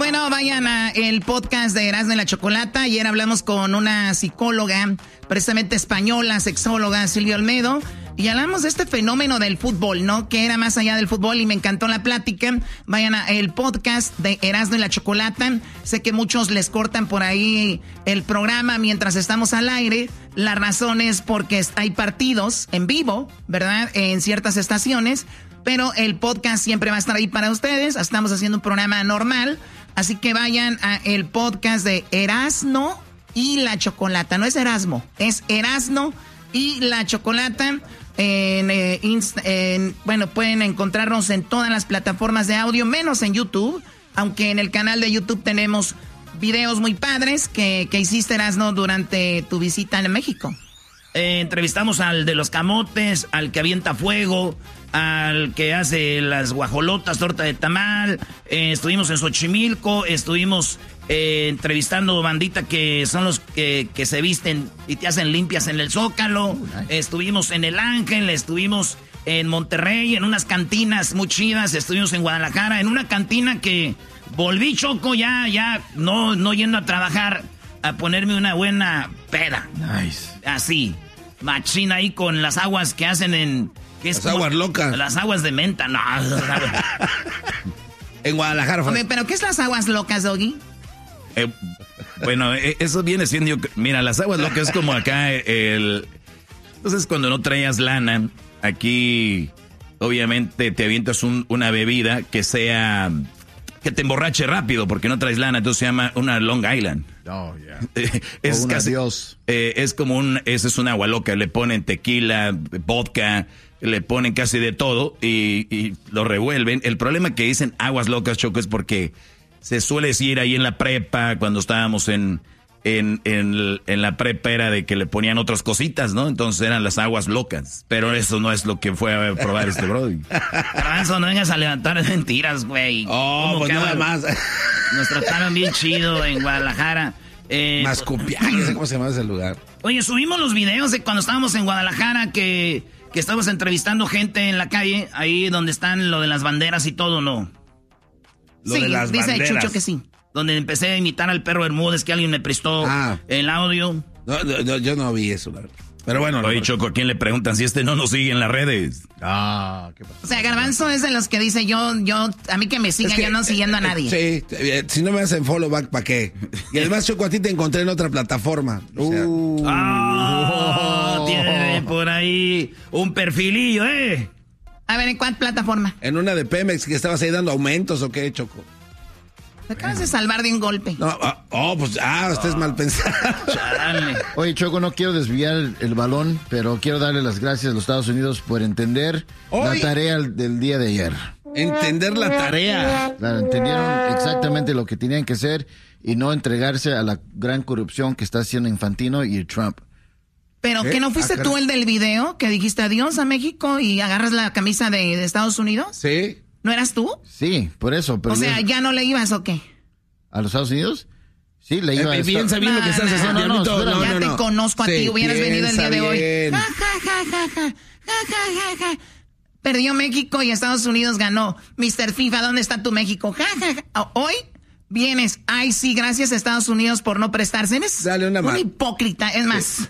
Bueno, vayan a el podcast de Erasmo y la Chocolata. Ayer hablamos con una psicóloga, precisamente española, sexóloga, Silvia Olmedo. Y hablamos de este fenómeno del fútbol, ¿no? Que era más allá del fútbol y me encantó la plática. Vayan a el podcast de Erasmo y la Chocolata. Sé que muchos les cortan por ahí el programa mientras estamos al aire. La razón es porque hay partidos en vivo, ¿verdad? En ciertas estaciones. Pero el podcast siempre va a estar ahí para ustedes. Estamos haciendo un programa normal. Así que vayan a el podcast de Erasmo y la Chocolata. No es Erasmo, es Erasmo y la Chocolata. Bueno, pueden encontrarnos en todas las plataformas de audio, menos en YouTube. Aunque en el canal de YouTube tenemos videos muy padres que hiciste, Erasmo, durante tu visita en México. Entrevistamos al de los camotes, al que avienta fuego, al que hace las guajolotas, torta de tamal. Estuvimos en Xochimilco, estuvimos entrevistando bandita que son los que se visten y te hacen limpias en el Zócalo. Estuvimos en El Ángel, estuvimos en Monterrey, en unas cantinas muy chidas. Estuvimos en Guadalajara, en una cantina que volví, Choco, ya no yendo a trabajar, a ponerme una buena peda. Nice. Así, machina ahí con las aguas que hacen en... Las aguas locas. Las aguas de menta, no. En Guadalajara. Hombre, ¿pero qué es las aguas locas, Doggy? Bueno, eso viene siendo... Mira, las aguas locas es como acá Entonces, cuando no traías lana, aquí obviamente te avientas una bebida que sea... que te emborrache rápido porque no traes lana, entonces se llama una Long Island. Oh, yeah. Es casi... es como ese es un agua loca, le ponen tequila, vodka... Le ponen casi de todo y lo revuelven. El problema que dicen aguas locas, Choco, es porque se suele decir ahí en la prepa, cuando estábamos en la prepa, era de que le ponían otras cositas, ¿no? Entonces eran las aguas locas. Pero eso no es lo que fue a probar este brody. Garbanzo, no vengas a levantar mentiras, güey. Oh, pues nada más. Nos trataron bien chido en Guadalajara. Mascopián, no sé cómo se llama ese lugar. Oye, subimos los videos de cuando estábamos en Guadalajara que estábamos entrevistando gente en la calle, ahí donde están lo de las banderas y todo, ¿no? Sí, dice Chucho que sí. Donde empecé a imitar al perro Bermúdez, que alguien me prestó el audio. No, yo no vi eso, la verdad. Pero bueno. Oye, Choco, ¿a quién le preguntan si no nos sigue en las redes? ¿Qué pasa? O sea, Garbanzo es de los que dice yo, a mí que me sigan, yo no siguiendo a nadie. Sí, si no me hacen follow back, ¿para qué? Y además, Choco, a ti te encontré en otra plataforma. Tiene por ahí un perfilillo, ¿eh? A ver, ¿en cuál plataforma? En una de Pemex, que estabas ahí dando aumentos, ¿o qué, Choco? Te acabas de salvar de un golpe. No, usted es mal pensado. Oye, Choco, no quiero desviar el balón, pero quiero darle las gracias a los Estados Unidos por entender la tarea del día de ayer. Entender la tarea. Claro, entendieron exactamente lo que tenían que hacer y no entregarse a la gran corrupción que está haciendo Infantino y Trump. ¿Pero que no fuiste tú el del video que dijiste adiós a México y agarras la camisa de Estados Unidos? Sí. ¿No eras tú? Sí, por eso. Pero o sea, ¿ya no le ibas o qué? ¿A los Estados Unidos? Sí, le iba a bien sabiendo que estás haciendo. Ya te conozco a ti, hubieras venido el día de hoy. Perdió México y Estados Unidos ganó. Mr. FIFA, ¿dónde está tu México? Hoy vienes. Ay, sí, gracias a Estados Unidos por no prestarse. Eres Dale una un hipócrita, es más.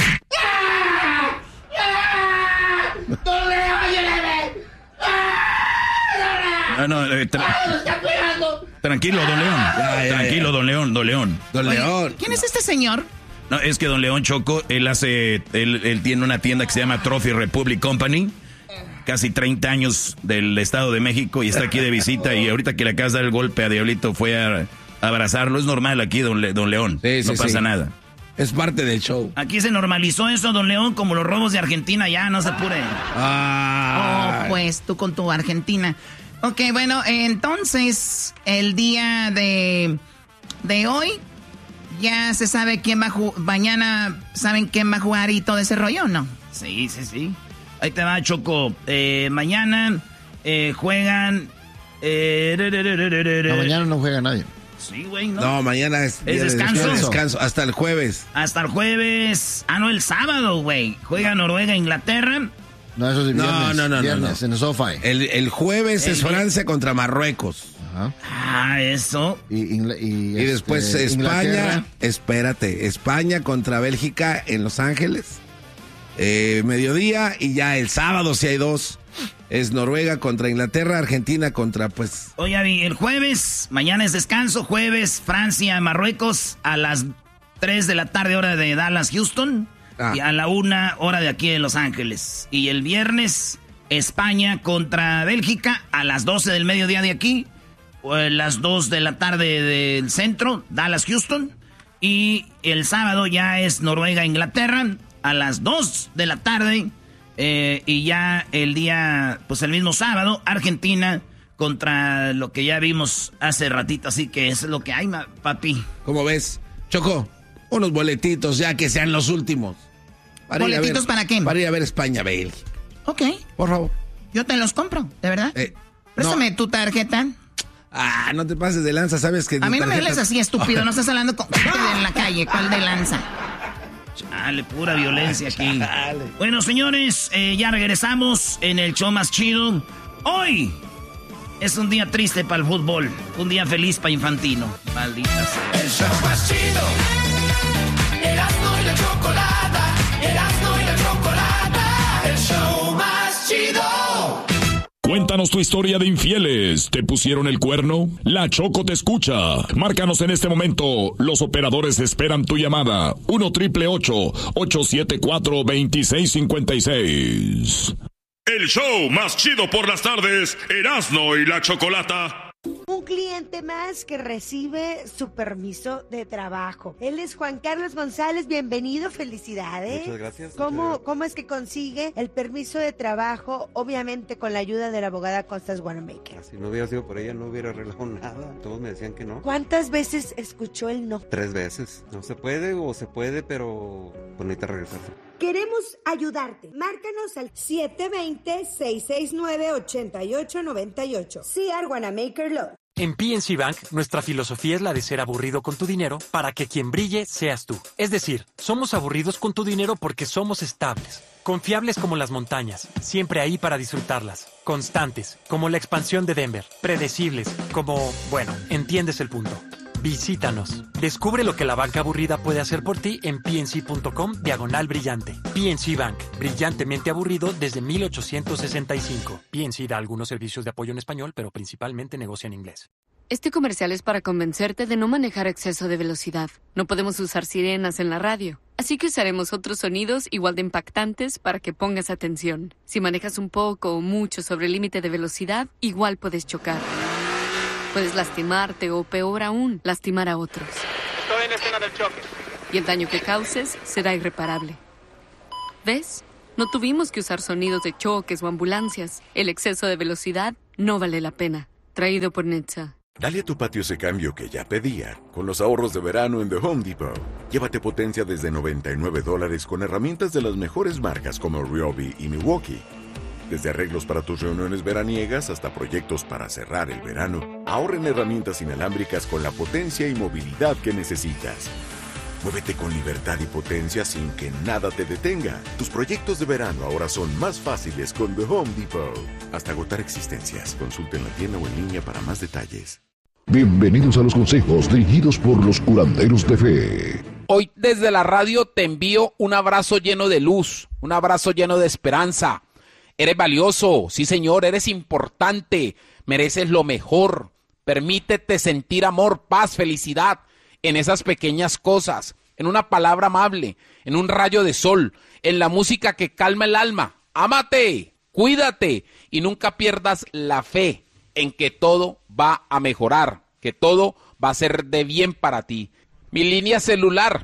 Tranquilo, don León. Tranquilo, don León. Don León. ¿Quién es este señor? No, es que don León, Choco, él tiene una tienda que se llama Trophy Republic Company. Casi 30 años del Estado de México y está aquí de visita. Y ahorita que le acabas de dar el golpe a Diablito fue a abrazarlo. Es normal aquí, don León. No pasa nada. Es parte del show. Aquí se normalizó eso, don León, como los robos de Argentina. Ya, no se apure. Pues tú con tu Argentina. Ok, bueno, entonces, el día de hoy, ya se sabe quién va a jugar. Mañana, ¿saben quién va a jugar y todo ese rollo o no? Sí. Ahí te va, Choco. Mañana juegan... No, mañana no juega nadie. Sí, güey, ¿no? No, mañana es descanso. Hasta el jueves. Hasta el jueves. No, el sábado, güey. Juega Noruega, Inglaterra. No, eso es viernes. No. Viernes, en el SoFi. El jueves es Francia contra Marruecos. Ajá. Ah, eso. Y después España, espérate, España contra Bélgica en Los Ángeles. Mediodía, y ya el sábado, si hay dos, es Noruega contra Inglaterra, Argentina contra, pues... Oye, el jueves, mañana es descanso, jueves, Francia, Marruecos, a las 3 de la tarde, hora de Dallas, Houston, y a la 1, hora de aquí de Los Ángeles. Y el viernes, España contra Bélgica, a las 12 del mediodía de aquí, o a las 2 de la tarde del centro, Dallas, Houston. Y el sábado ya es Noruega, Inglaterra, a las 2 de la tarde. Y ya el día, pues el mismo sábado, Argentina contra lo que ya vimos hace ratito. Así que eso es lo que hay, papi. ¿Cómo ves? Choco, unos boletitos ya que sean los últimos. ¿Boletitos para qué? Para ir a ver España, Bélgica. Ok. Por favor. Yo te los compro, ¿de verdad? Préstame tu tarjeta. Ah, no te pases de lanza, ¿sabes que? A mí no me hables así, estúpido. No estás hablando con gente en la calle. ¿Cuál de lanza? Chale, pura violencia aquí. Chale. Bueno, señores, ya regresamos en el show más chido. Hoy es un día triste para el fútbol. Un día feliz para Infantino. Maldita sea. El show más chido. Erasmo y la chocolata. Erasmo y la chocolata. El show más chido. Cuéntanos tu historia de infieles. ¿Te pusieron el cuerno? La Choco te escucha. Márcanos en este momento. Los operadores esperan tu llamada. 1-888-874-2656. El show más chido por las tardes. Erasmo y la Chocolata. Un cliente más que recibe su permiso de trabajo. Él es Juan Carlos González, bienvenido, felicidades. Muchas gracias. ¿Cómo es que consigue el permiso de trabajo? Obviamente con la ayuda de la abogada Constance Wanamaker. Si no hubiera sido por ella, no hubiera arreglado nada. Todos me decían que no. ¿Cuántas veces escuchó el no? 3 veces. No se puede o se puede, pero pues necesita regresarse. Queremos ayudarte. Márcanos al 720-669-8898. CR Wanamaker Law. En PNC Bank, nuestra filosofía es la de ser aburrido con tu dinero para que quien brille seas tú. Es decir, somos aburridos con tu dinero porque somos estables, confiables como las montañas, siempre ahí para disfrutarlas, constantes, como la expansión de Denver, predecibles, como, bueno, entiendes el punto. Visítanos. Descubre lo que la banca aburrida puede hacer por ti en pnc.com/brillante. PNC Bank, brillantemente aburrido desde 1865. PNC da algunos servicios de apoyo en español, pero principalmente negocia en inglés. Este comercial es para convencerte de no manejar a exceso de velocidad. No podemos usar sirenas en la radio, así que usaremos otros sonidos igual de impactantes para que pongas atención. Si manejas un poco o mucho sobre el límite de velocidad, igual puedes chocar. Puedes lastimarte o, peor aún, lastimar a otros. Estoy en escena del choque. Y el daño que causes será irreparable. ¿Ves? No tuvimos que usar sonidos de choques o ambulancias. El exceso de velocidad no vale la pena. Traído por NHTSA. Dale a tu patio ese cambio que ya pedía, con los ahorros de verano en The Home Depot. Llévate potencia desde $99 con herramientas de las mejores marcas como Ryobi y Milwaukee. Desde arreglos para tus reuniones veraniegas hasta proyectos para cerrar el verano, ahorra en herramientas inalámbricas con la potencia y movilidad que necesitas. Muévete con libertad y potencia sin que nada te detenga. Tus proyectos de verano ahora son más fáciles con The Home Depot. Hasta agotar existencias. Consulta en la tienda o en línea para más detalles. Bienvenidos a los consejos dirigidos por los curanderos de fe. Hoy desde la radio te envío un abrazo lleno de luz, un abrazo lleno de esperanza. Eres valioso, sí señor, eres importante, mereces lo mejor. Permítete sentir amor, paz, felicidad en esas pequeñas cosas, en una palabra amable, en un rayo de sol, en la música que calma el alma. Ámate, cuídate y nunca pierdas la fe en que todo va a mejorar, que todo va a ser de bien para ti. Mi línea celular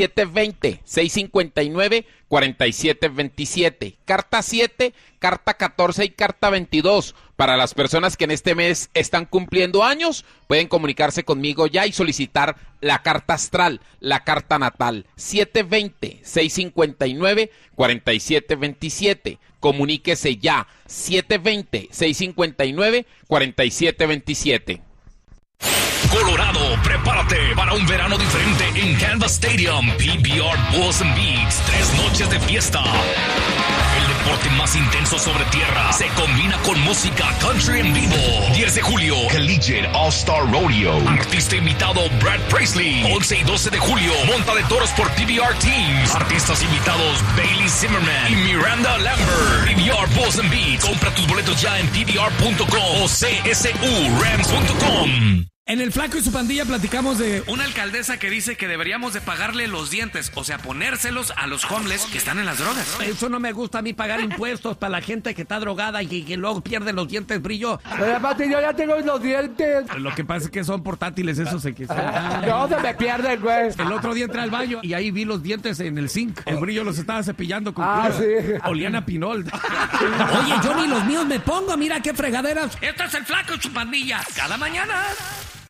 720-659-4727. Carta 7, carta 14 y carta 22. Para las personas que en este mes están cumpliendo años, pueden comunicarse conmigo ya y solicitar la carta astral, la carta natal. 720-659-4727. Comuníquese ya. 720-659-4727. Colorado, prepárate para un verano diferente en Canvas Stadium. PBR Bulls and Beats, 3 noches de fiesta. El deporte más intenso sobre tierra se combina con música country en vivo. 10 de julio, Collegiate All-Star Rodeo. Artista invitado Brad Paisley. 11 y 12 de julio, monta de toros por PBR Teams. Artistas invitados Bailey Zimmerman y Miranda Lambert. PBR Bulls and Beats. Compra tus boletos ya en pbr.com o csurams.com. En El Flaco y su pandilla platicamos de una alcaldesa que dice que deberíamos de pagarle los dientes, o sea, ponérselos a los homeless que están en las drogas. Eso no me gusta a mí, pagar impuestos para la gente que está drogada y que luego pierde los dientes, brillo. Pero aparte yo ya tengo los dientes. Lo que pasa es que son portátiles, esos se no, se me pierden, güey. El otro día entré al baño y ahí vi los dientes en el zinc. El brillo los estaba cepillando con sí. Olían a pinol. Oye, yo ni los míos me pongo, mira qué fregaderas. Este es El Flaco y su pandilla, cada mañana.